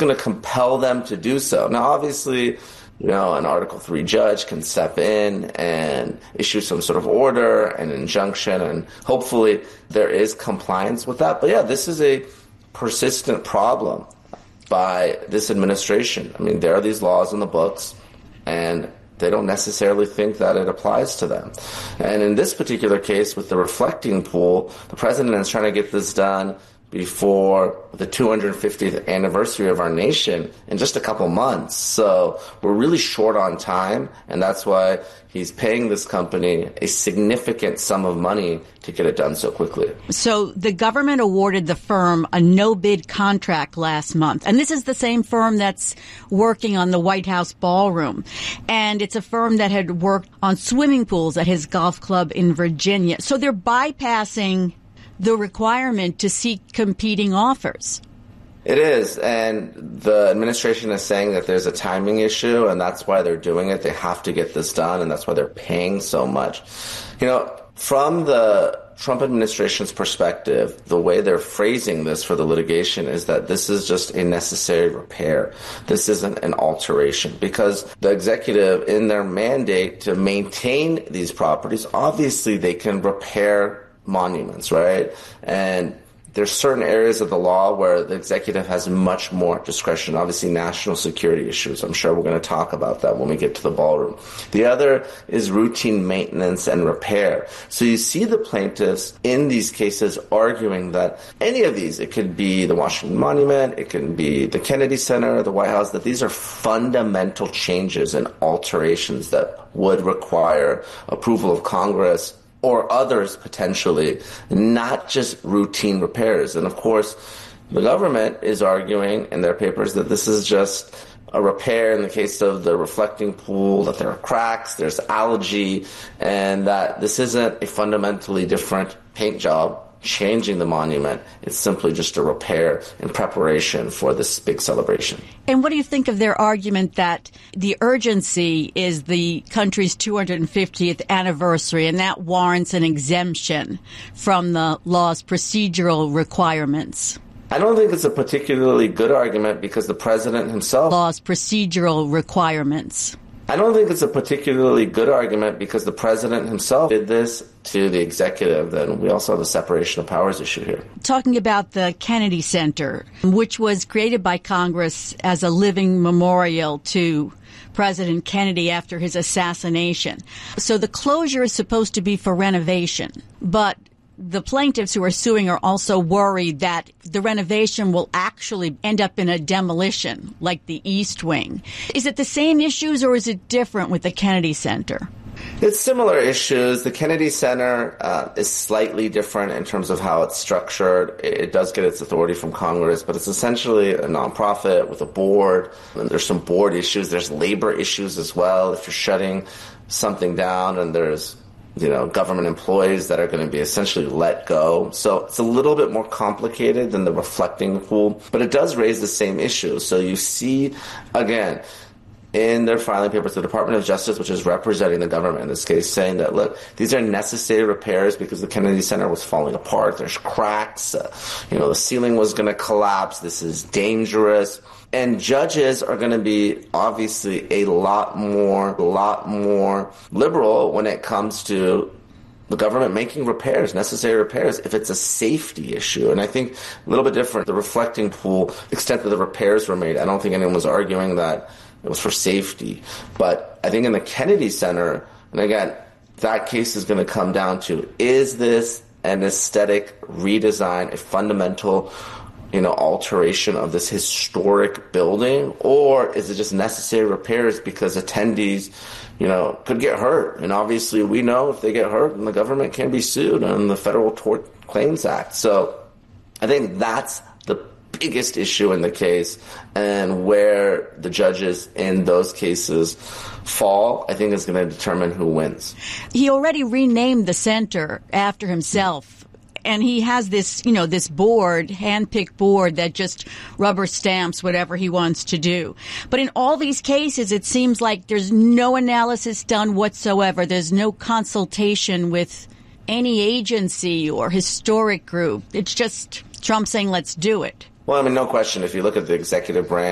going to compel them to do so. Now, obviously, an Article 3 judge can step in and issue some sort of order, an injunction, and hopefully there is compliance with that. But yeah, this is a persistent problem by this administration. I mean, there are these laws in the books, and they don't necessarily think that it applies to them. And in this particular case with the reflecting pool, the president is trying to get this done before the 250th anniversary of our nation in just a couple months. So we're really short on time, and that's why he's paying this company a significant sum of money to get it done so quickly. So the government awarded the firm a no-bid contract last month, and this is the same firm that's working on the White House ballroom. And it's a firm that had worked on swimming pools at his golf club in Virginia. So they're bypassing the requirement to seek competing offers. It is, and the administration is saying that there's a timing issue, and that's why they're doing it. They have to get this done, and that's why they're paying so much. From the Trump administration's perspective, the way they're phrasing this for the litigation is that this is just a necessary repair. This isn't an alteration, because the executive, in their mandate to maintain these properties, obviously they can repair monuments, right? And there's certain areas of the law where the executive has much more discretion. Obviously, national security issues. I'm sure we're going to talk about that when we get to the ballroom. The other is routine maintenance and repair. So you see the plaintiffs in these cases arguing that any of these, it could be the Washington Monument, it can be the Kennedy Center, the White House, that these are fundamental changes and alterations that would require approval of Congress or others potentially, not just routine repairs. And of course, the government is arguing in their papers that this is just a repair in the case of the reflecting pool, that there are cracks, there's algae, and that this isn't a fundamentally different paint job changing the monument. It's simply just a repair in preparation for this big celebration. And what do you think of their argument that the urgency is the country's 250th anniversary, and that warrants an exemption from the law's procedural requirements? I don't think it's a particularly good argument because the president himself... Law's procedural requirements. I don't think it's a particularly good argument because the president himself did this to the executive. Then we also have the separation of powers issue here. Talking about the Kennedy Center, which was created by Congress as a living memorial to President Kennedy after his assassination. So the closure is supposed to be for renovation, but the plaintiffs who are suing are also worried that the renovation will actually end up in a demolition, like the East Wing. Is it the same issues or is it different with the Kennedy Center? It's similar issues. The Kennedy Center is slightly different in terms of how it's structured. It does get its authority from Congress, but it's essentially a nonprofit with a board. And there's some board issues. There's labor issues as well. If you're shutting something down and there's government employees that are going to be essentially let go. So it's a little bit more complicated than the reflecting pool, but it does raise the same issue. So you see, again, in their filing papers, the Department of Justice, which is representing the government in this case, saying that, look, these are necessary repairs because the Kennedy Center was falling apart. There's cracks. The ceiling was going to collapse. This is dangerous. And judges are going to be obviously a lot more liberal when it comes to the government making repairs, necessary repairs, if it's a safety issue. And I think a little bit different, the reflecting pool, the extent that the repairs were made, I don't think anyone was arguing that it was for safety. But I think in the Kennedy Center, and again, that case is going to come down to, is this an aesthetic redesign, a fundamental alteration of this historic building, or is it just necessary repairs because attendees, could get hurt? And obviously we know if they get hurt, then the government can be sued on the Federal Tort Claims Act. So I think that's the biggest issue in the case, and where the judges in those cases fall, I think is going to determine who wins. He already renamed the center after himself. And he has this, this board, hand-picked board that just rubber stamps whatever he wants to do. But in all these cases, it seems like there's no analysis done whatsoever. There's no consultation with any agency or historic group. It's just Trump saying, let's do it. Well, no question. If you look at the executive branch,